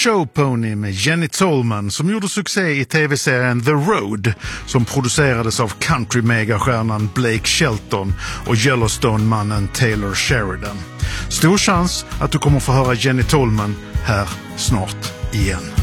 Show Pony med Jenny Tolman som gjorde succé i tv-serien The Road som producerades av country-megastjärnan Blake Shelton och Yellowstone-mannen Taylor Sheridan. Stor chans att du kommer få höra Jenny Tolman här snart igen.